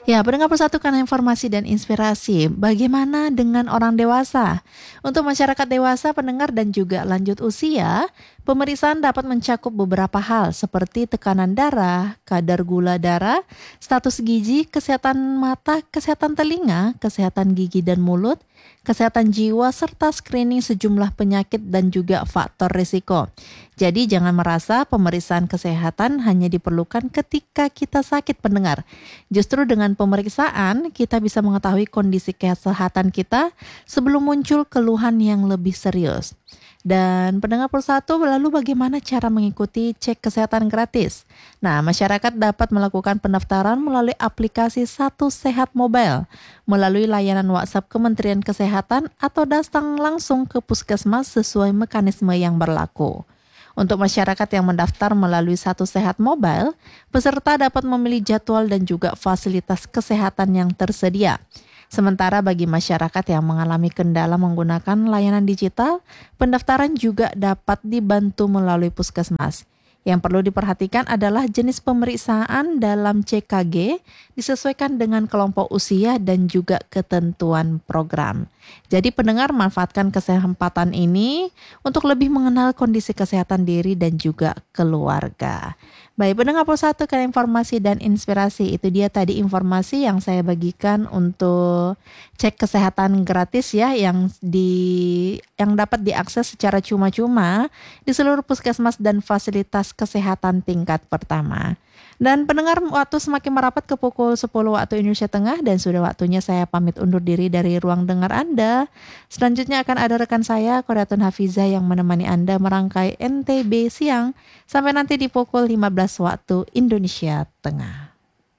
Ya, pendengar persatukan informasi dan inspirasi. Bagaimana dengan orang dewasa? Untuk masyarakat dewasa, pendengar dan juga lanjut usia, pemeriksaan dapat mencakup beberapa hal seperti tekanan darah, kadar gula darah, status gizi, kesehatan mata, kesehatan telinga, kesehatan gigi dan mulut, kesehatan jiwa, serta screening sejumlah penyakit dan juga faktor risiko. Jadi jangan merasa pemeriksaan kesehatan hanya diperlukan ketika kita sakit, pendengar. Justru dengan pemeriksaan, kita bisa mengetahui kondisi kesehatan kita sebelum muncul keluhan yang lebih serius. Dan pendengar persatu, lalu bagaimana cara mengikuti cek kesehatan gratis? Nah, masyarakat dapat melakukan pendaftaran melalui aplikasi Satu Sehat Mobile, melalui layanan WhatsApp Kementerian Kesehatan atau datang langsung ke puskesmas sesuai mekanisme yang berlaku. Untuk masyarakat yang mendaftar melalui Satu Sehat Mobile, peserta dapat memilih jadwal dan juga fasilitas kesehatan yang tersedia. Sementara bagi masyarakat yang mengalami kendala menggunakan layanan digital, pendaftaran juga dapat dibantu melalui puskesmas. Yang perlu diperhatikan adalah jenis pemeriksaan dalam CKG disesuaikan dengan kelompok usia dan juga ketentuan program. Jadi pendengar, manfaatkan kesempatan ini untuk lebih mengenal kondisi kesehatan diri dan juga keluarga. Baik, pendengar satu kan informasi dan inspirasi. Itu dia tadi informasi yang saya bagikan untuk cek kesehatan gratis ya yang dapat diakses secara cuma-cuma di seluruh puskesmas dan fasilitas kesehatan tingkat pertama. Dan pendengar, waktu semakin merapat ke pukul 10 waktu Indonesia Tengah dan sudah waktunya saya pamit undur diri dari ruang dengar Anda. Selanjutnya akan ada rekan saya, Qodatun Hafizah yang menemani Anda merangkai NTB siang sampai nanti di pukul 15 waktu Indonesia Tengah.